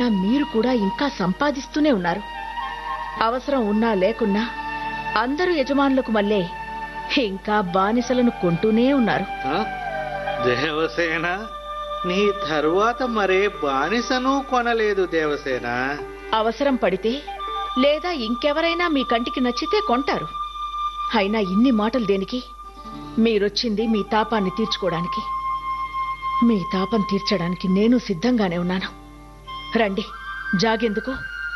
మీరు కూడా ఇంకా సంపాదిస్తూనే ఉన్నారు. అవసరం ఉన్నా లేకున్నా అందరూ యజమానులకు మళ్ళే ఇంకా బానిసలను కొంటూనే ఉన్నారు. దేవసేన, నీ తరువాత మరే బానిసను కొనలేదు దేవసేన. అవసరం పడితే లేదా ఇంకెవరైనా మీ కంటికి నచ్చితే కొంటారు. అయినా ఇన్ని మాటలు దేనికి? మీరొచ్చింది మీ తాపాన్ని తీర్చుకోవడానికి. మీ తాపం తీర్చడానికి నేను సిద్ధంగానే ఉన్నాను. రండి, జాగెందుకు?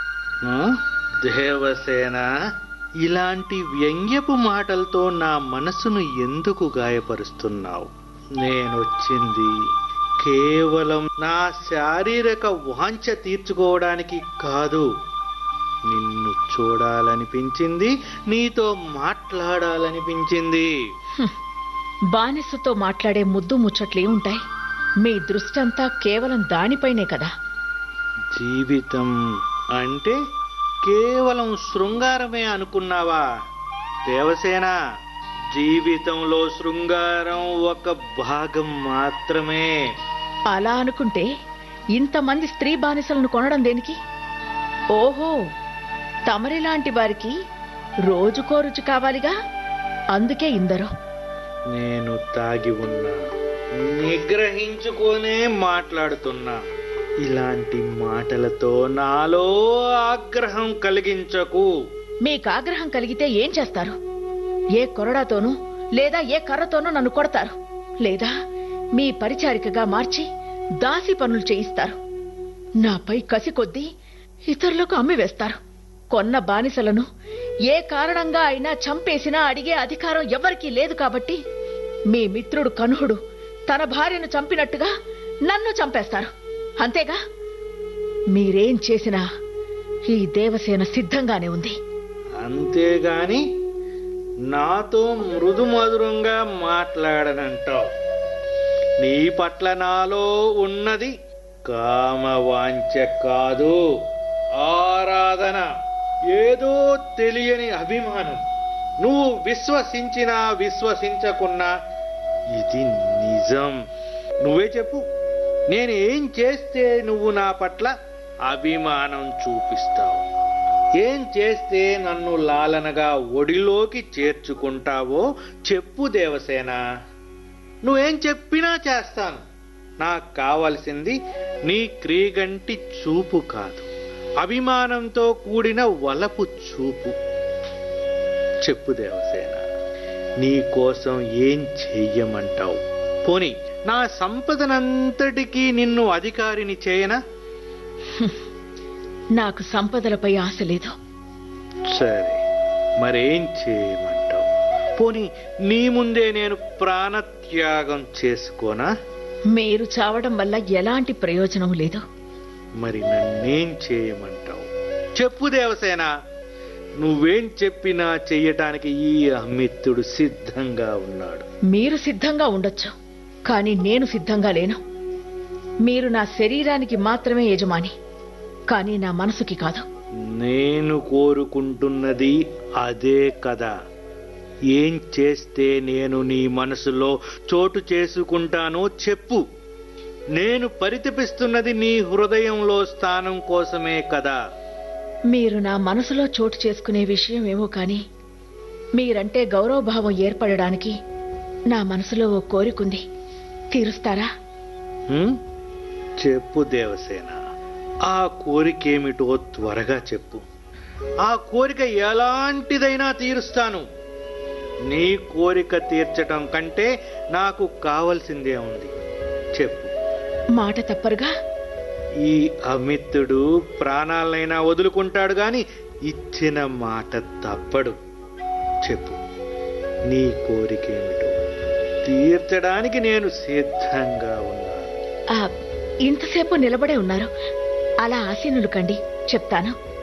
దేవసేన, ఇలాంటి వ్యంగ్యపు మాటలతో నా మనసును ఎందుకు గాయపరుస్తున్నావు? నేనొచ్చింది కేవలం నా శారీరక వాంఛ తీర్చుకోవడానికి కాదు. నిన్ను చూడాలనిపించింది, నీతో మాట్లాడాలనిపించింది. బానిసతో మాట్లాడే ముద్దు ముచ్చట్లే ఉంటాయి. మీ దృష్టంతా కేవలం దానిపైనే కదా. జీవితం అంటే కేవలం శృంగారమే అనుకున్నావా దేవసేన? జీవితంలో శృంగారం ఒక భాగం మాత్రమే. అలా అనుకుంటే ఇంతమంది స్త్రీ బానిసలను కొనడం దేనికి? ఓహో, తమరిలాంటి వారికి రోజుకో రుచి కావాలిగా, అందుకే ఇందరూ. నేను తాగి ఉన్నా, నిగ్రహించుకోనే మాట్లాడుతున్నా. ఇలాంటి మాటలతో నాలో ఆగ్రహం కలిగించకు. మీకు ఆగ్రహం కలిగితే ఏం చేస్తారు? ఏ కొరడాతోనూ లేదా ఏ కర్రతోనూ నన్ను కొడతారు, లేదా మీ పరిచారికగా మార్చి దాసి పనులు చేయిస్తారు. నాపై కసి కొద్దీ ఇతరులకు అమ్మివేస్తారు. కొన్న బానిసలను ఏ కారణంగా అయినా చంపేసినా అడిగే అధికారం ఎవరికీ లేదు. కాబట్టి మీ మిత్రుడు కనుహుడు తన భార్యను చంపినట్టుగా నన్ను చంపేస్తారు. అంతేగా? మీరేం చేసినా ఈ దేవసేన సిద్ధంగానే ఉంది. అంతేగాని నాతో మృదు మధురంగా మాట్లాడనంటావు. నీ పట్ల నాలో ఉన్నది కామవాంఛ కాదు, ఆరాధన, ఏదో తెలియని అభిమానం. నువ్వు విశ్వసించినా విశ్వసించకున్నా ఇది నిజం. నువ్వే చెప్పు, నేను ఏం చేస్తే నువ్వు నా పట్ల అభిమానం చూపిస్తావు? ఏం చేస్తే నన్ను లాలనగా ఒడిలోకి చేర్చుకుంటావో చెప్పు దేవసేన. నువ్వేం చెప్పినా చేస్తాను. నాకు కావలసింది నీ క్రీగంటి చూపు కాదు, అభిమానంతో కూడిన వలపు చూపు. చెప్పు దేవసేన, నీ కోసం ఏం చెయ్యమంటావు? పోనీ నా సంపదనంతటికీ నిన్ను అధికారిని చేయనా? నాకు సంపదలపై ఆశ లేదు. సరే, మరేం చేయమంటావు? పోనీ నీ ముందే నేను ప్రాణత్యాగం చేసుకోనా? మీరు చావడం వల్ల ఎలాంటి ప్రయోజనం లేదు. మరి నన్నేం చేయమంటావు? చెప్పు దేవసేన. నువ్వేం చెప్పినా చెయ్యటానికి ఈ అమిత్తుడు సిద్ధంగా ఉన్నాడు. మీరు సిద్ధంగా ఉండొచ్చు, కానీ నేను సిద్ధంగా లేను. మీరు నా శరీరానికి మాత్రమే యజమాని, కానీ నా మనసుకి కాదు. నేను కోరుకుంటున్నది అదే కదా. ఏం చేస్తే నేను నీ మనసులో చోటు చేసుకుంటానో చెప్పు. నేను పరితపిస్తున్నది నీ హృదయంలో స్థానం కోసమే కదా. మీరు నా మనసులో చోటు చేసుకునే విషయం ఏమో కానీ మీరంటే గౌరవభావం ఏర్పడడానికి నా మనసులో ఓ కోరికుంది. తీరుస్తారా? చెప్పు దేవసేన, ఆ కోరికేమిటో త్వరగా చెప్పు. ఆ కోరిక ఎలాంటిదైనా తీరుస్తాను. నీ కోరిక తీర్చటం కంటే నాకు కావలసిందే ఉంది. చెప్పు. మాట తప్పరుగా? ఈ అమిత్తుడు ప్రాణాలనైనా వదులుకుంటాడు గాని ఇచ్చిన మాట తప్పడు. చెప్పు, నీ కోరికేమిటో తీర్చడానికి నేను సిద్ధంగా ఉన్నాను. ఇంతసేపు నిలబడే ఉన్నారు, అలా ఆసీనులు కండి, చెప్తాను.